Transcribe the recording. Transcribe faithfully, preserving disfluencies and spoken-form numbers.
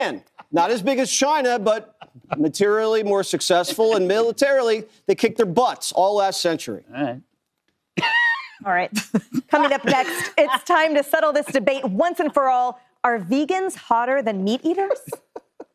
And not as big as China, but materially more successful, and militarily, they kicked their butts all last century. All right. All right. Coming up next, it's time to settle this debate once and for all. Are vegans hotter than meat eaters?